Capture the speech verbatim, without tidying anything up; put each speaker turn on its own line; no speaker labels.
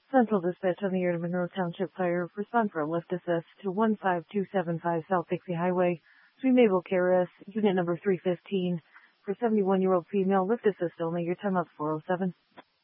Central Dispatch on the air to Monroe Township Fire. Respond for a lift assist to one five two seven five South Dixie Highway. Between Mabel K R S, unit number three fifteen. For seventy-one-year-old female, lift assist only. Your time up four oh seven.